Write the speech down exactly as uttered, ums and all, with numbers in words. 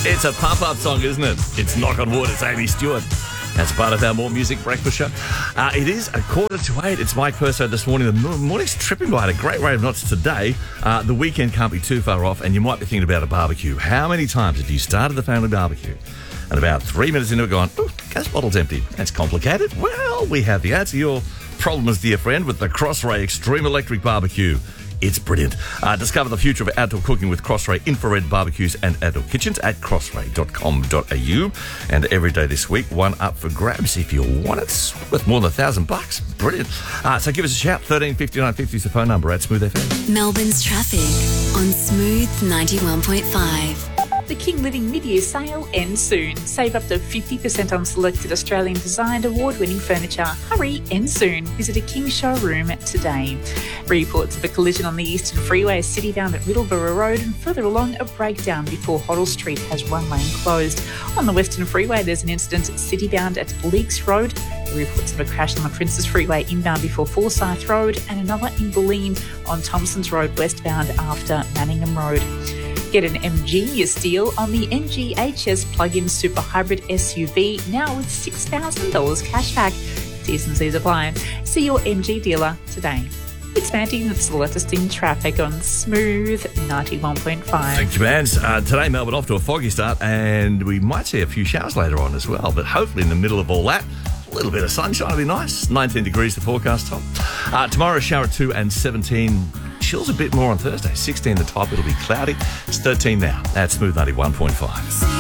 It's a pump-up song, isn't it? It's Knock on Wood. It's Amy Stewart. That's part of our More Music Breakfast show. Uh, it is a quarter to eight. It's Mike Perso this morning. The morning's tripping by at a great rate of knots today. Uh, the weekend can't be too far off, and you might be thinking about a barbecue. How many times have you started the family barbecue and about three minutes into it gone, ooh, gas bottle's empty? That's complicated. Well, we have the answer to your problems, dear friend, with the Crossray Extreme Electric Barbecue. It's brilliant. Uh, discover the future of outdoor cooking with Crossray infrared barbecues and outdoor kitchens at crossray dot com dot a u. And every day this week, one up for grabs if you want it. It's worth more than a thousand bucks. Brilliant. Uh, so give us a shout. thirteen fifty-nine fifty is the phone number at Smooth F M. Melbourne's traffic on Smooth ninety-one point five. The King Living mid-year sale ends soon. Save up to fifty percent on selected Australian designed award-winning furniture. Hurry, ends soon. Visit a King showroom today. Reports of a collision on the Eastern Freeway city-bound at Middleborough Road, and further along a breakdown before Hoddle Street has one lane closed. On the Western Freeway there's an incident city-bound at Leaks Road. There are reports of a crash on the Princes Freeway inbound before Forsyth Road, and another in Bulleen on Thompsons Road westbound after Manningham Road. Get an M Genius deal on the M G H S plug-in super hybrid S U V now with six thousand dollars cash back. T's and C's apply. See your M G dealer today. It's Mandy, that's the latest in traffic on Smooth ninety-one point five. Thank you, man. Uh, today, Melbourne off to a foggy start, and we might see a few showers later on as well. But hopefully in the middle of all that, a little bit of sunshine will be nice. nineteen degrees the forecast top. Uh, tomorrow, shower at two and seventeen. Chills a bit more on Thursday. sixteen the top. It'll be cloudy. It's thirteen now. That's Smooth ninety-one point five.